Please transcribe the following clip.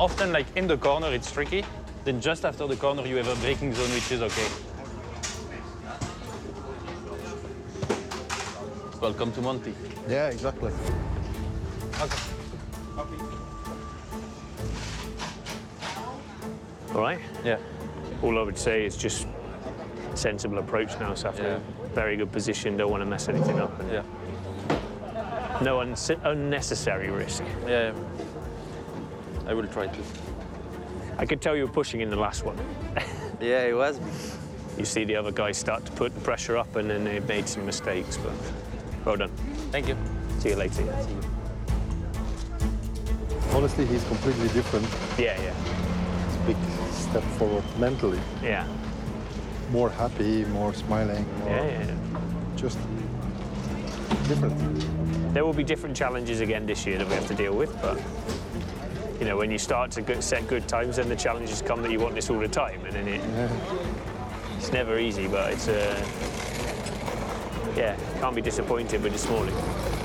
often, like in the corner, it's tricky. Then just after the corner, you have a braking zone, which is okay. Welcome to Monty. Yeah, exactly. Okay. All right. Yeah. All I would say is just sensible approach now, Safo. Yeah. Very good position. Don't want to mess anything up. Yeah. No unnecessary risk. Yeah. I will try to. I could tell you were pushing in the last one. Yeah, it was. You see the other guys start to put the pressure up, and then they've made some mistakes. But well done. Thank you. See you later. See you. Honestly, he's completely different. Yeah, yeah, It's a big step forward mentally. yeah. More happy, more smiling, more Yeah. just different. There will be different challenges again this year that we have to deal with, but you know, when you start to set good times, then the challenges come that you want this all the time, and then it's never easy, but it's yeah, can't be disappointed with the smalling.